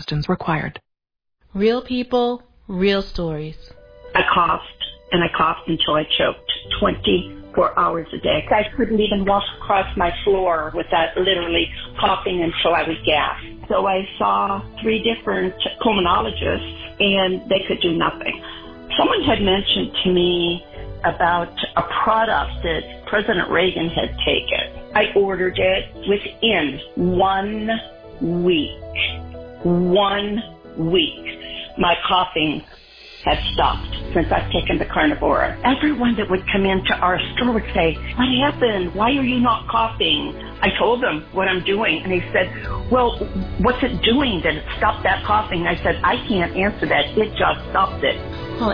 questions required. Real people, real stories. I coughed until I choked 24 hours a day. I couldn't even walk across my floor without literally coughing until I would gasp. So I saw 3 different pulmonologists, and they could do nothing. Someone had mentioned to me about a product that President Reagan had taken. I ordered it within 1 week. 1 week. My coughing had stopped since I've taken the Carnivora. Everyone that would come into our store would say, "What happened? Why are you not coughing?" I told them what I'm doing, and they said, "Well, what's it doing that it stopped that coughing?" I said, "I can't answer that. It just stopped it." Call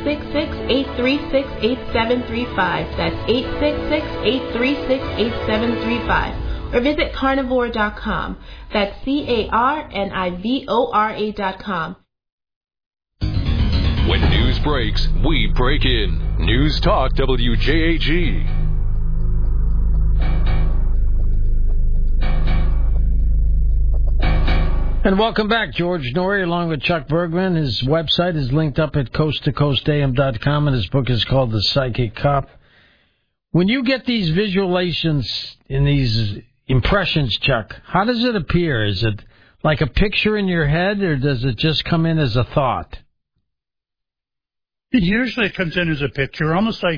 866-836-8735. That's 866-836-8735. Or visit carnivore.com. That's carnivora.com. When news breaks, we break in. News Talk WJAG. And welcome back. George Noory along with Chuck Bergman. His website is linked up at coasttocoastam.com, and his book is called The Psychic Cop. When you get these visualizations in these impressions, Chuck, how does it appear? Is it like a picture in your head, or does it just come in as a thought? Usually it comes in as a picture, almost like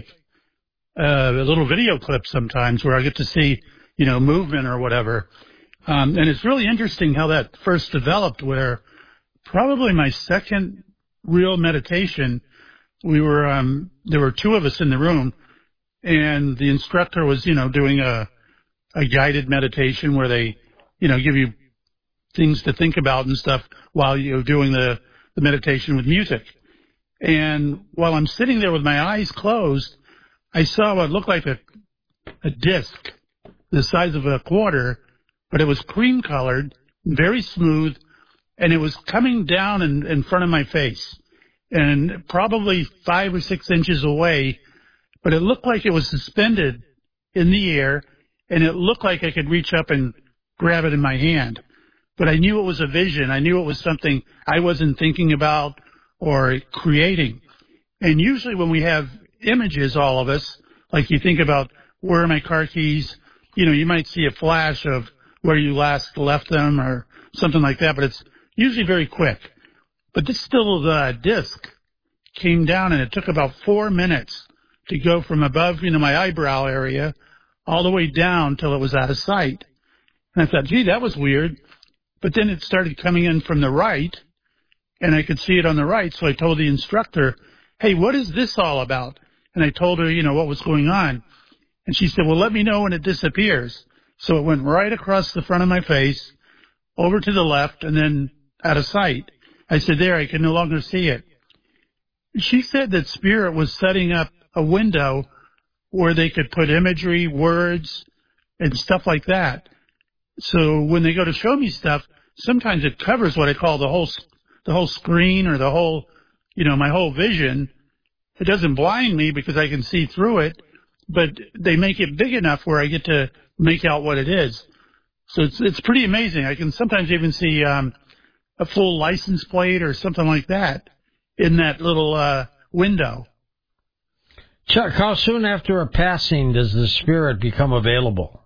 a little video clip sometimes where I get to see, movement or whatever. And it's really interesting how that first developed, where probably my second real meditation, there were 2 of us in the room, and the instructor was, doing a guided meditation where they, give you things to think about and stuff while you're doing the meditation with music. And while I'm sitting there with my eyes closed, I saw what looked like a disc the size of a quarter, but it was cream-colored, very smooth, and it was coming down in front of my face, and probably 5 or 6 inches away, but it looked like it was suspended in the air, and it looked like I could reach up and grab it in my hand. But I knew it was a vision. I knew it was something I wasn't thinking about or creating. And usually when we have images, all of us, like you think about where are my car keys, you might see a flash of where you last left them or something like that, but it's usually very quick. But this little disc came down, and it took about 4 minutes to go from above, my eyebrow area all the way down till it was out of sight. And I thought, gee, that was weird. But then it started coming in from the right, and I could see it on the right, so I told the instructor, "Hey, what is this all about?" And I told her, what was going on. And she said, "Well, let me know when it disappears." So it went right across the front of my face, over to the left, and then out of sight. I said, "There, I can no longer see it." She said that Spirit was setting up a window where they could put imagery, words, and stuff like that. So when they go to show me stuff, sometimes it covers what I call the whole screen or the whole, my whole vision. It doesn't blind me because I can see through it, but they make it big enough where I get to make out what it is. So it's pretty amazing. I can sometimes even see a full license plate or something like that in that little window. Chuck, how soon after a passing does the spirit become available?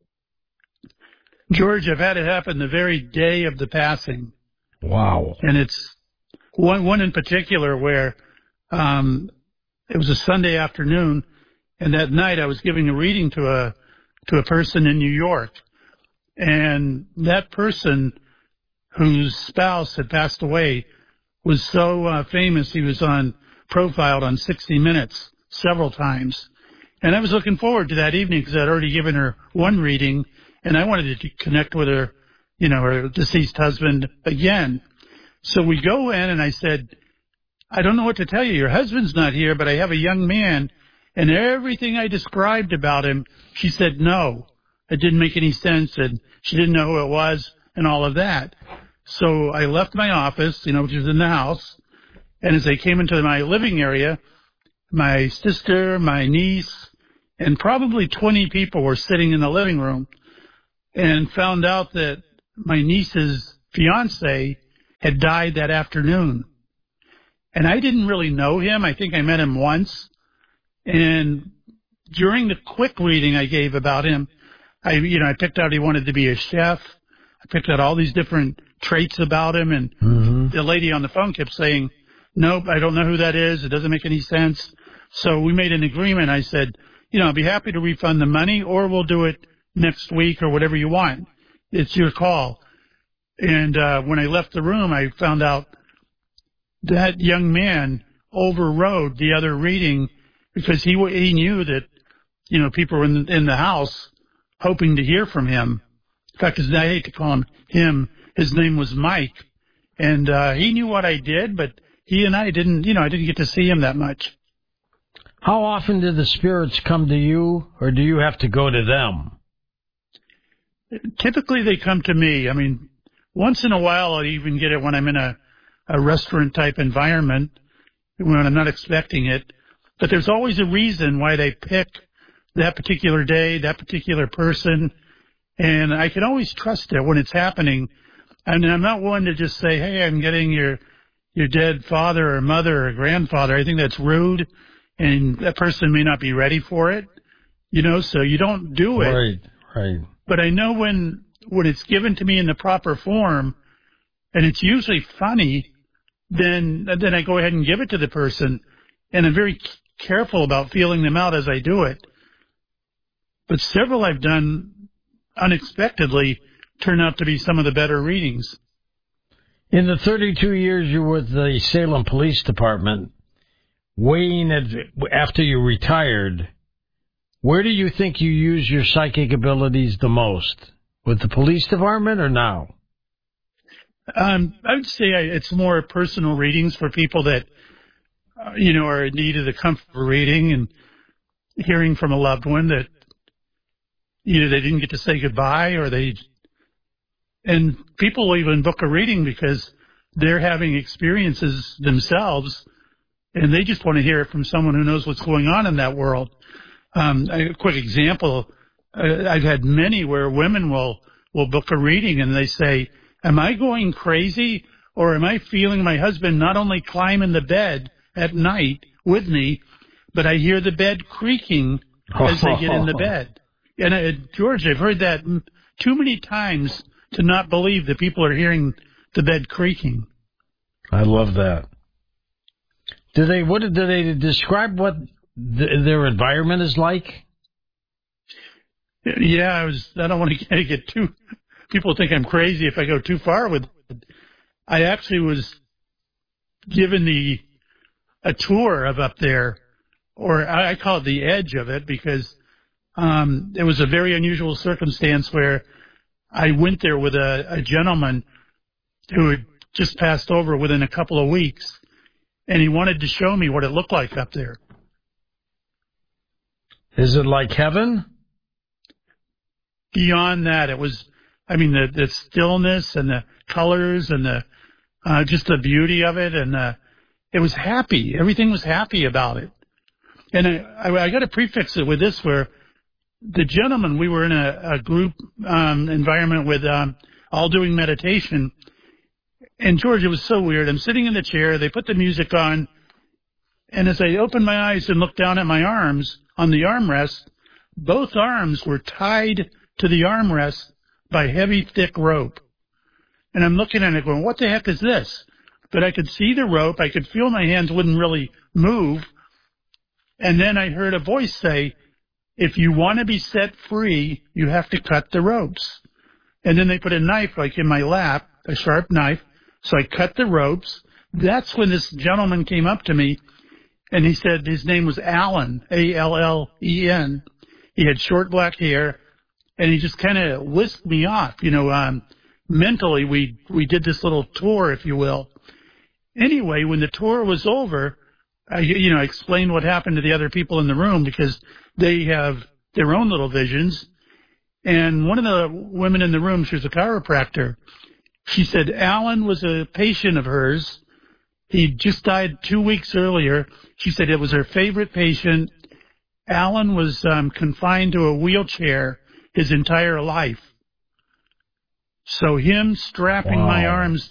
George, I've had it happen the very day of the passing. Wow. And it's one in particular where it was a Sunday afternoon, and that night I was giving a reading to a person in New York. And that person whose spouse had passed away was so famous, he was profiled on 60 Minutes several times. And I was looking forward to that evening because I'd already given her one reading, and I wanted to connect with her, her deceased husband again. So we go in, and I said, "I don't know what to tell you. Your husband's not here, but I have a young man." And everything I described about him, she said no. It didn't make any sense, and she didn't know who it was and all of that. So I left my office, which was in the house, and as I came into my living area, my sister, my niece, and probably 20 people were sitting in the living room, and found out that my niece's fiance had died that afternoon. And I didn't really know him. I think I met him once. And during the quick reading I gave about him, I picked out he wanted to be a chef. I picked out all these different traits about him. And the lady on the phone kept saying, nope, I don't know who that is. It doesn't make any sense. So we made an agreement. I said, I'll be happy to refund the money, or we'll do it next week or whatever you want. It's your call. And when I left the room, I found out that young man overrode the other reading because he knew that, people were in the house hoping to hear from him. In fact, I hate to call him, his name was Mike. And he knew what I did, but he and I didn't, I didn't get to see him that much. How often do the spirits come to you, or do you have to go to them? Typically, they come to me. I mean, once in a while, I'll even get it when I'm in a restaurant-type environment, when I'm not expecting it. But there's always a reason why they pick that particular day, that particular person, and I can always trust it when it's happening. And I'm not one to just say, hey, I'm getting your dead father or mother or grandfather. I think that's rude, and that person may not be ready for it, so you don't do it. Right. But I know when it's given to me in the proper form, and it's usually funny, then I go ahead and give it to the person, and I'm very careful about feeling them out as I do it. But several I've done unexpectedly turn out to be some of the better readings. In the 32 years you were with the Salem Police Department, Wayne, after you retired, where do you think you use your psychic abilities the most? With the police department or now? I would say it's more personal readings for people that, are in need of the comfort of reading and hearing from a loved one that either they didn't get to say goodbye and people will even book a reading because they're having experiences themselves and they just want to hear it from someone who knows what's going on in that world. A quick example, I've had many where women will book a reading and they say, am I going crazy or am I feeling my husband not only climb in the bed at night with me, but I hear the bed creaking as they get in the bed. And George, I've heard that too many times to not believe that people are hearing the bed creaking. I love that. Do they describe what their environment is like? Yeah, I don't want to get too. People think I'm crazy if I go too far with it. I actually was given a tour of up there, or I call it the edge of it, because it was a very unusual circumstance where I went there with a gentleman who had just passed over within a couple of weeks, and he wanted to show me what it looked like up there. Is it like heaven? Beyond that, it was, the stillness and the colors and just the beauty of it, and it was happy. Everything was happy about it. And I got to prefix it with this, where the gentleman, we were in a group environment with all doing meditation. And George, it was so weird. I'm sitting in the chair. They put the music on. And as I opened my eyes and looked down at my arms on the armrest, both arms were tied to the armrest by heavy, thick rope. And I'm looking at it going, what the heck is this? But I could see the rope. I could feel my hands wouldn't really move. And then I heard a voice say, if you want to be set free, you have to cut the ropes. And then they put a knife like in my lap, a sharp knife. So I cut the ropes. That's when this gentleman came up to me, and he said his name was Allen, A-L-L-E-N. He had short black hair, and he just kind of whisked me off. Mentally, we did this little tour, if you will. Anyway, when the tour was over, I explained what happened to the other people in the room because they have their own little visions. And one of the women in the room, she was a chiropractor. She said Alan was a patient of hers. He just died 2 weeks earlier. She said it was her favorite patient. Alan was confined to a wheelchair his entire life. So him strapping my arms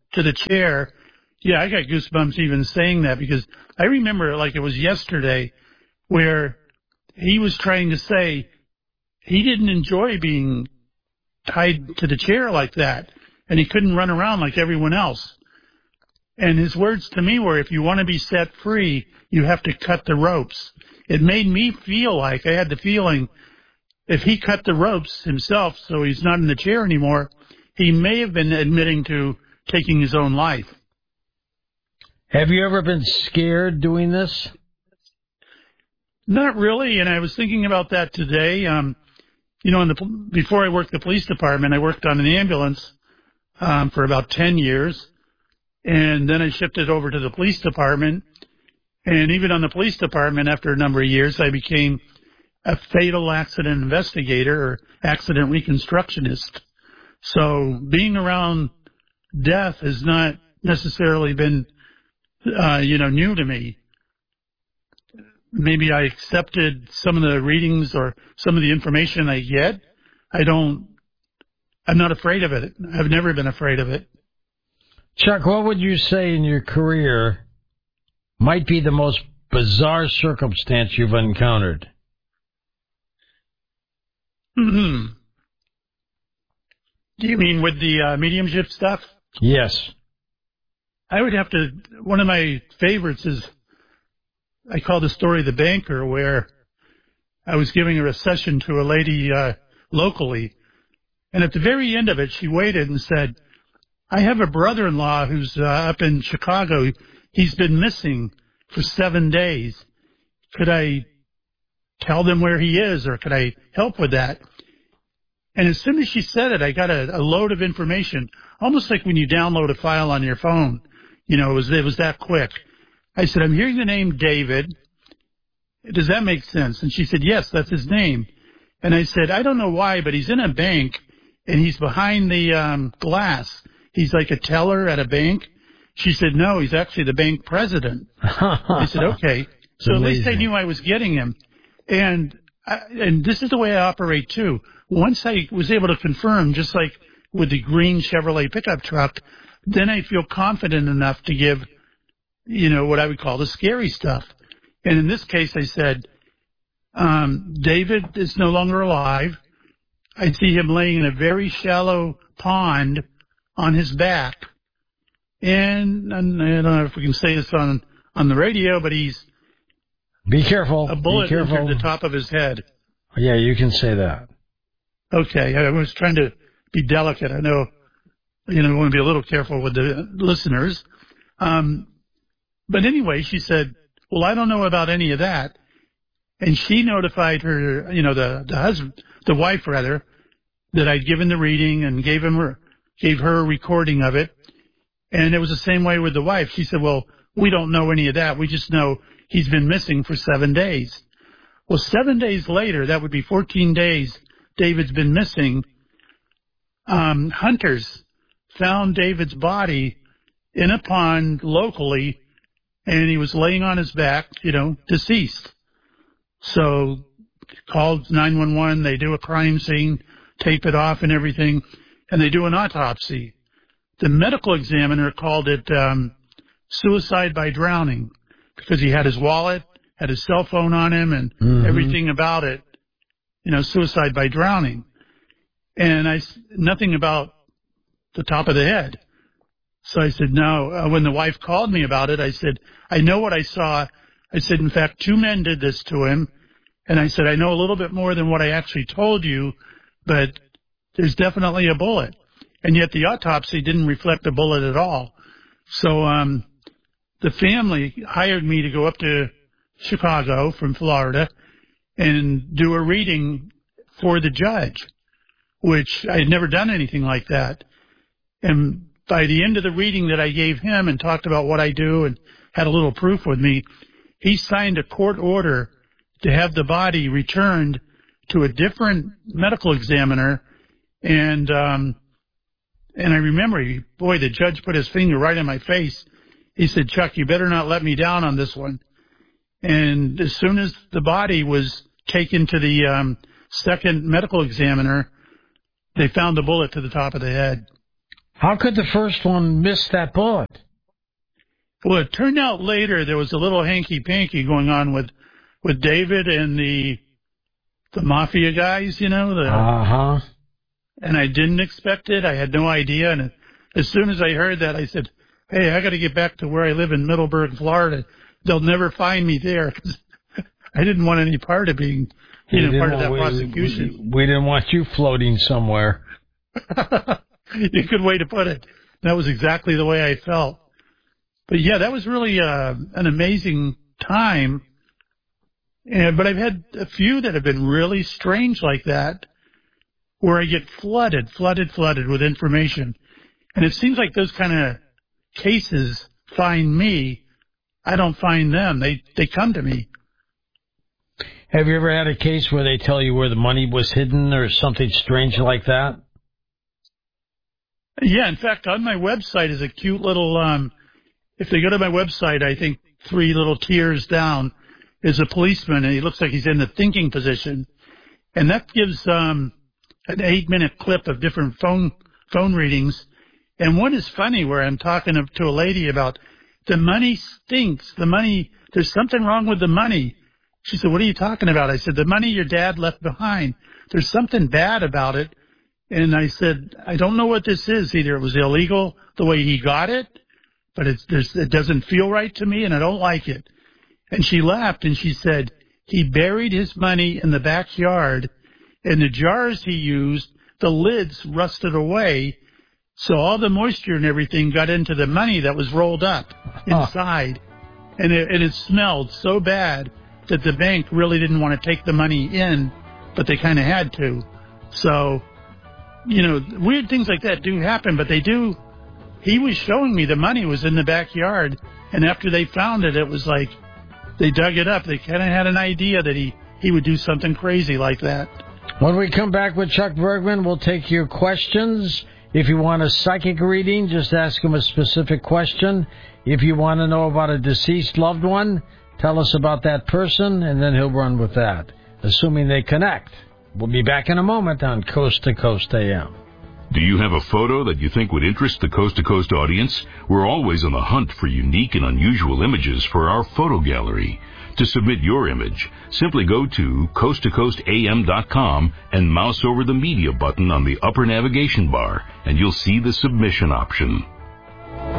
to the chair. Yeah, I got goosebumps even saying that, because I remember it like it was yesterday, where he was trying to say he didn't enjoy being tied to the chair like that, and he couldn't run around like everyone else. And his words to me were, if you want to be set free, you have to cut the ropes. It made me feel like I had the feeling if he cut the ropes himself so he's not in the chair anymore, he may have been admitting to taking his own life. Have you ever been scared doing this? Not really, and I was thinking about that today. Before I worked the police department, I worked on an ambulance for about 10 years, and then I shifted over to the police department. And even on the police department, after a number of years, I became a fatal accident investigator or accident reconstructionist. So being around death has not necessarily been, new to me. Maybe I accepted some of the readings or some of the information I get. I'm not afraid of it. I've never been afraid of it. Chuck, what would you say in your career might be the most bizarre circumstance you've encountered? Do you mean with the mediumship stuff? Yes. I would have to, one of my favorites is, I call the story The Banker, where I was giving a session to a lady locally, and at the very end of it, she waited and said, I have a brother-in-law who's up in Chicago. He's been missing for 7 days. Could I tell them where he is, or could I help with that? And as soon as she said it, I got a load of information, almost like when you download a file on your phone. It was that quick. I said, I'm hearing the name David. Does that make sense? And she said, yes, that's his name. And I said, I don't know why, but he's in a bank, and he's behind the glass. He's like a teller at a bank. She said, no, he's actually the bank president. I said, okay. So at least I knew I was getting him. And this is the way I operate, too. Once I was able to confirm, just like with the green Chevrolet pickup truck, then I feel confident enough to give, what I would call the scary stuff. And in this case, I said, David is no longer alive. I see him laying in a very shallow pond on his back. And I don't know if we can say this on the radio, but he's... Be careful. A bullet entered the top of his head. Yeah, you can say that. Okay, I was trying to be delicate. I know, I want to be a little careful with the listeners. But anyway, she said, well, I don't know about any of that. And she notified her, the wife rather, that I'd given the reading and gave her a recording of it. And it was the same way with the wife. She said, well, we don't know any of that. We just know he's been missing for 7 days. Well, 7 days later, that would be 14 days, David's been missing. Hunters found David's body in a pond locally, and he was laying on his back, deceased. So called 911, they do a crime scene, tape it off and everything, and they do an autopsy. The medical examiner called it suicide by drowning, because he had his wallet, had his cell phone on him, and everything about it, suicide by drowning. And nothing about the top of the head. So I said, no. When the wife called me about it, I said, I know what I saw. I said, in fact, 2 men did this to him. And I said, I know a little bit more than what I actually told you, but there's definitely a bullet. And yet the autopsy didn't reflect a bullet at all. So the family hired me to go up to Chicago from Florida and do a reading for the judge, which I had never done anything like that. And by the end of the reading that I gave him and talked about what I do and had a little proof with me, he signed a court order to have the body returned to a different medical examiner. And I remember, the judge put his finger right in my face. He said, Chuck, you better not let me down on this one. And as soon as the body was taken to the second medical examiner, they found the bullet to the top of the head. How could the first one miss that bullet? Well, it turned out later there was a little hanky-panky going on with David and the mafia guys, And I didn't expect it. I had no idea. And as soon as I heard that, I said, hey, I got to get back to where I live in Middleburg, Florida. They'll never find me there, because I didn't want any part of being, part of that prosecution. We didn't want you floating somewhere. A good way to put it. That was exactly the way I felt. But yeah, that was really an amazing time. But I've had a few that have been really strange like that, where I get flooded with information. And it seems like those kind of cases find me. I don't find them. They come to me. Have you ever had a case where they tell you where the money was hidden or something strange like that? Yeah, in fact, on my website is a cute little, if they go to my website, I think 3 little tiers down is a policeman, and he looks like he's in the thinking position. And that gives an 8-minute clip of different phone readings. And one is funny, where I'm talking to a lady about the money stinks. The money, there's something wrong with the money. She said, what are you talking about? I said, the money your dad left behind. There's something bad about it. And I said, I don't know what this is. Either it was illegal the way he got it, but it doesn't feel right to me, and I don't like it. And she laughed, and she said, he buried his money in the backyard, and the jars he used, the lids rusted away, so all the moisture and everything got into the money that was rolled up inside. And it smelled so bad that the bank really didn't want to take the money in, but they kind of had to. So, weird things like that do happen, but they do. He was showing me the money was in the backyard, and after they found it, it was like they dug it up. They kind of had an idea that he would do something crazy like that. When we come back with Chuck Bergman, we'll take your questions. If you want a psychic reading, just ask him a specific question. If you want to know about a deceased loved one, tell us about that person, and then he'll run with that, assuming they connect. We'll be back in a moment on Coast to Coast AM. Do you have a photo that you think would interest the Coast to Coast audience? We're always on the hunt for unique and unusual images for our photo gallery. To submit your image, simply go to coasttocoastam.com and mouse over the media button on the upper navigation bar, and you'll see the submission option.